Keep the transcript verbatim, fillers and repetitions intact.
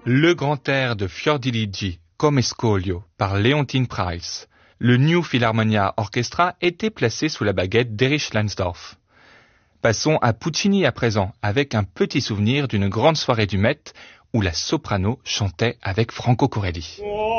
Le grand air de Fiordiligi, Come Scoglio, par Leontyne Price. Le New Philharmonia Orchestra était placé sous la baguette d'Erich Lansdorf. Passons à Puccini à présent, avec un petit souvenir d'une grande soirée du Met où la soprano chantait avec Franco Corelli.